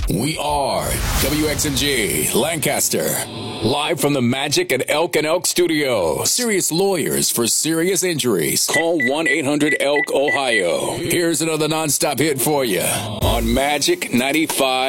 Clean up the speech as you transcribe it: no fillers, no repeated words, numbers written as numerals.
We are WXMG Lancaster. Live from the Magic at Elk and Elk Studio. Serious lawyers for serious injuries. Call 1-800-ELK, Ohio. Here's another nonstop hit for you on Magic 95.